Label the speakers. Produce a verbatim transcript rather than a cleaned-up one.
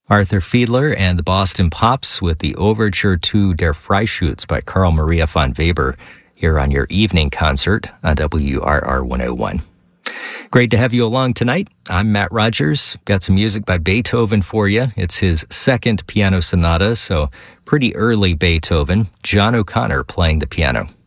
Speaker 1: Arthur Fiedler and the Boston Pops with the Overture to Der Freischütz by Carl Maria von Weber here on your evening concert on W R R one oh one. Great to have you along tonight. I'm Matt Rogers. Got some music by Beethoven for you. It's his second piano sonata, so pretty early Beethoven. John O'Connor playing the piano.